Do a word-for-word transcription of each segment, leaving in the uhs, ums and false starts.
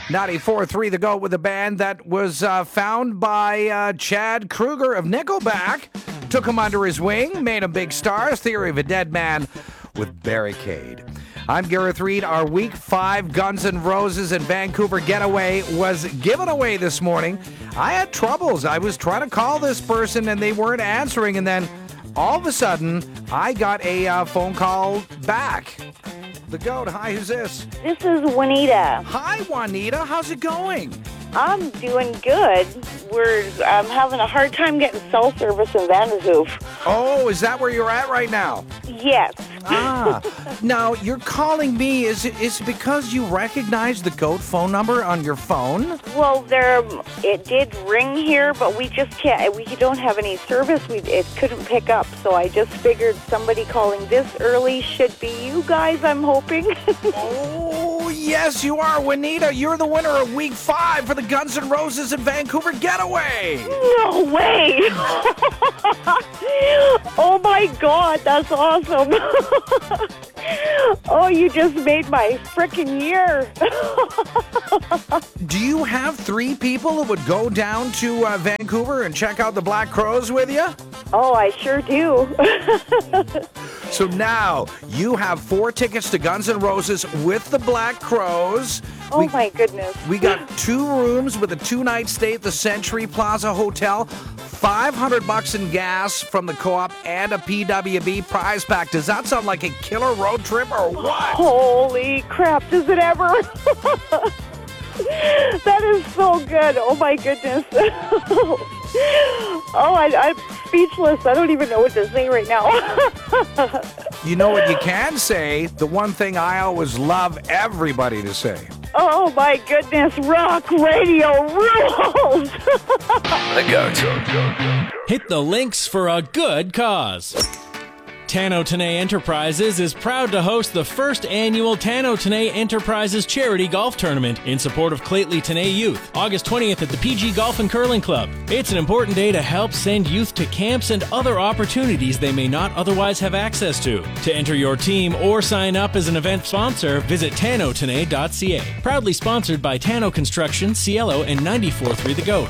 ninety-four point three The Goat with a band that was uh, found by uh, Chad Kroeger of Nickelback. Took him under his wing, made him big stars. Theory of a Dead Man with Barricade. I'm Gareth Reed. Our Week five Guns N' Roses and Vancouver getaway was given away this morning. I had troubles. I was trying to call this person and they weren't answering, and then all of a sudden, I got a uh, phone call back. The Goat, hi, who's this? This is Juanita. Hi, Juanita. How's it going? I'm doing good. We're I'm having a hard time getting cell service in Vancouver. Oh, is that where you're at right now? Yes. Ah. Now, you're calling me. Is it, is it because you recognize the Goat phone number on your phone? Well, there it did ring here, but we just can't. We don't have any service. We it couldn't pick up, so I just figured somebody calling this early should be you guys, I'm hoping. Oh, yes, you are, Juanita. You're the winner of Week five for the Guns N' Roses and Vancouver getaway. No way! Oh, my God, that's awesome. Oh, you just made my frickin' year. Do you have three people that would go down to uh, Vancouver and check out the Black Crowes with you? Oh, I sure do. So now you have four tickets to Guns N' Roses with the Black Crowes. Oh, we, my goodness. We got two rooms with a two-night stay at the Century Plaza Hotel, five hundred bucks in gas from the Co-op, and a P W B prize pack. Does that sound like a killer road trip or what? Holy crap, does it ever? That is so good. Oh, my goodness. Oh, I, I'm speechless. I don't even know what to say right now. You know what you can say? The one thing I always love everybody to say. Oh, my goodness. Rock radio rules. The Goat. Hit the links for a good cause. Tano Tanay Enterprises is proud to host the first annual Tano Tanay Enterprises Charity Golf Tournament in support of Clately Tanay Youth, August twentieth at the P G Golf and Curling Club. It's an important day to help send youth to camps and other opportunities they may not otherwise have access to. To enter your team or sign up as an event sponsor, visit tano tanay dot c a. Proudly sponsored by Tano Construction, Cielo, and ninety-four point three The Goat.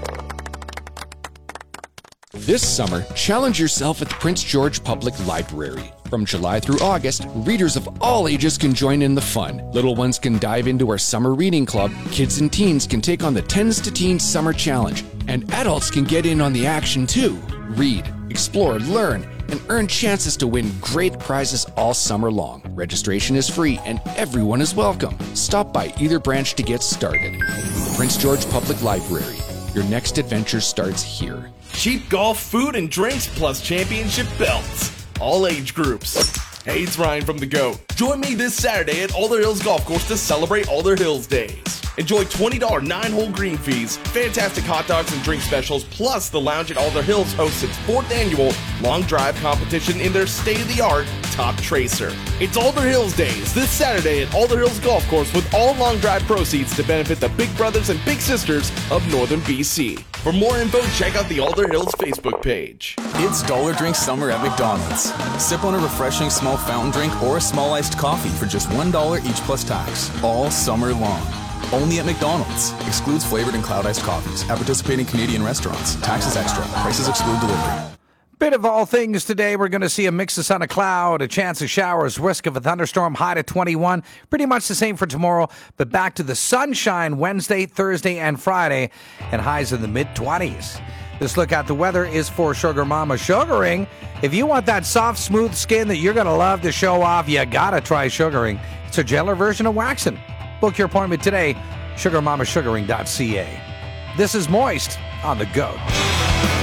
This summer, challenge yourself at the Prince George Public Library. From July through August, readers of all ages can join in the fun. Little ones can dive into our summer reading club, kids and teens can take on the Tens to Teens Summer Challenge, and adults can get in on the action too. Read, explore, learn, and earn chances to win great prizes all summer long. Registration is free and everyone is welcome. Stop by either branch to get started. Prince George Public Library. Your next adventure starts here. Cheap golf, food, and drinks, plus championship belts. All age groups. Hey, it's Ryan from The Goat. Join me this Saturday at Alder Hills Golf Course to celebrate Alder Hills Days. Enjoy twenty dollars nine-hole green fees, fantastic hot dogs and drink specials, plus the Lounge at Alder Hills hosts its fourth annual long drive competition in their state-of-the-art Top Tracer. It's Alder Hills Days this Saturday at Alder Hills Golf Course, with all long drive proceeds to benefit the big brothers and big sisters of Northern B C. For more info, check out the Alder Hills Facebook page. It's Dollar Drink Summer at McDonald's. Sip on a refreshing small fountain drink or a small iced coffee for just one dollar each plus tax, all summer long. Only at McDonald's. Excludes flavored and cloud iced coffees at participating Canadian restaurants. Taxes extra. Prices exclude delivery. Bit of all things today. We're going to see a mix of sun and cloud, a chance of showers, risk of a thunderstorm, high to twenty-one. Pretty much the same for tomorrow, but back to the sunshine Wednesday, Thursday, and Friday, and highs in the mid-twenties. This look at the weather is for Sugar Mama Sugaring. If you want that soft, smooth skin that you're going to love to show off, you got to try sugaring. It's a gentler version of waxing. Book your appointment today, sugar mama sugaring dot c a. This is Moist on The Goat.